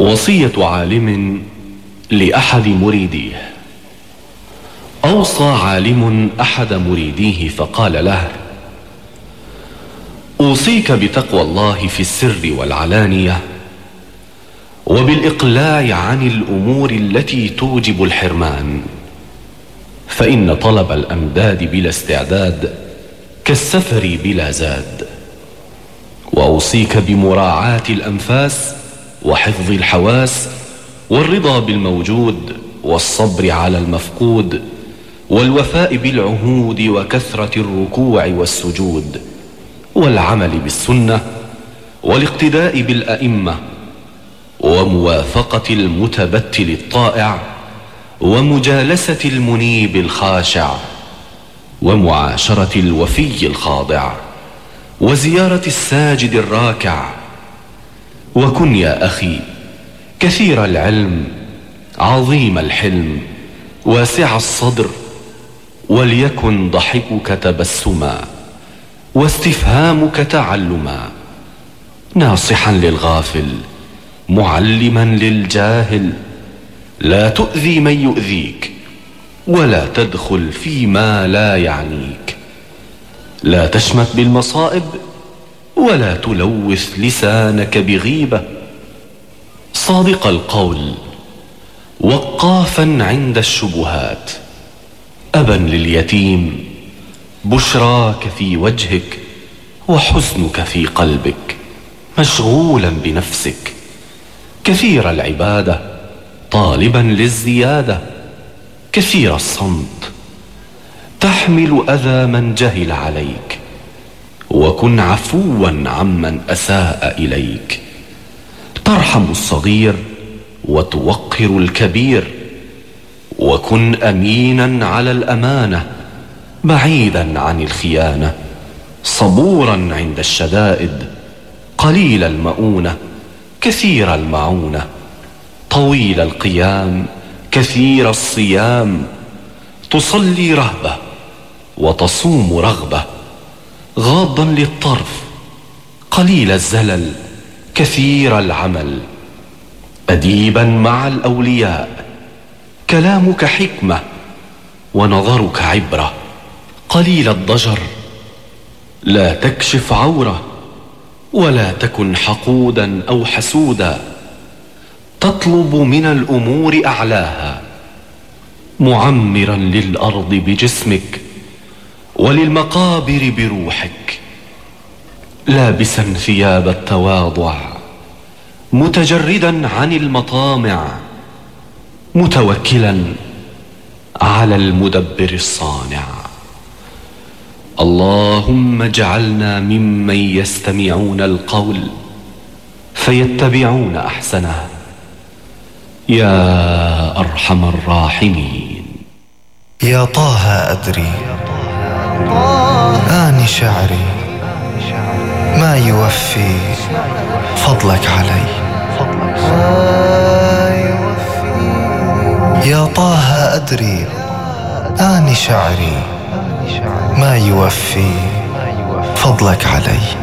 وصية عالم لأحد مريديه. أوصى عالم أحد مريديه فقال له: أوصيك بتقوى الله في السر والعلانية، وبالإقلاع عن الأمور التي توجب الحرمان، فإن طلب الأمداد بلا استعداد كالسفر بلا زاد. وأوصيك بمراعاة الأنفاس وحفظ الحواس، والرضا بالموجود، والصبر على المفقود، والوفاء بالعهود، وكثرة الركوع والسجود، والعمل بالسنة، والاقتداء بالأئمة، وموافقة المتبتل الطائع، ومجالسة المنيب الخاشع، ومعاشرة الوفي الخاضع، وزيارة الساجد الراكع. وكن يا أخي كثير العلم، عظيم الحلم، واسع الصدر، وليكن ضحكك تبسما، واستفهامك تعلما، ناصحا للغافل، معلما للجاهل. لا تؤذي من يؤذيك، ولا تدخل فيما لا يعنيك. لا تشمت بالمصائب، ولا تلوث لسانك بغيبة. صادق القول، وقافا عند الشبهات، أبا لليتيم، بشراك في وجهك، وحزنك في قلبك، مشغولا بنفسك، كثير العبادة، طالبا للزيادة، كثير الصمت، تحمل أذى من جهل عليك، وكن عفوا عمن أساء إليك. ترحم الصغير وتوقر الكبير، وكن أمينا على الأمانة، بعيدا عن الخيانة، صبورا عند الشدائد، قليل المؤونة، كثير المعونة، طويل القيام، كثير الصيام، تصلي رهبة وتصوم رغبة، غاضا للطرف، قليل الزلل، كثير العمل، أديبا مع الأولياء، كلامك حكمة، ونظرك عبرة، قليل الضجر، لا تكشف عورة، ولا تكن حقودا أو حسودا، تطلب من الأمور أعلاها، معمرا للأرض بجسمك، وللمقابر بروحك، لابسا ثياب التواضع، متجردا عن المطامع، متوكلا على المدبر الصانع. اللهم اجعلنا ممن يستمعون القول فيتبعون أحسنه، يا أرحم الراحمين. يا طه أدري آن شعري ما يوفي فضلك علي. يا طه أدري آن شعري ما يوفي فضلك علي.